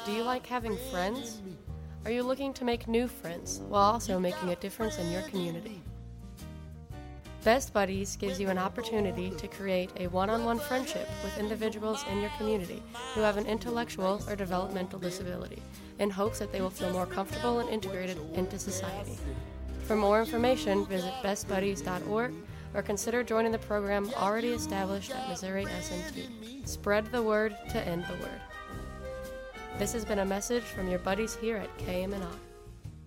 Do you like having friends? Are you looking to make new friends while also making a difference in your community? Best Buddies gives you an opportunity to create a one-on-one friendship with individuals in your community who have an intellectual or developmental disability, in hopes that they will feel more comfortable and integrated into society. For more information, visit bestbuddies.org or consider joining the program already established at Missouri SNT. Spread the word to end the word. This has been a message from your buddies here at KMNI.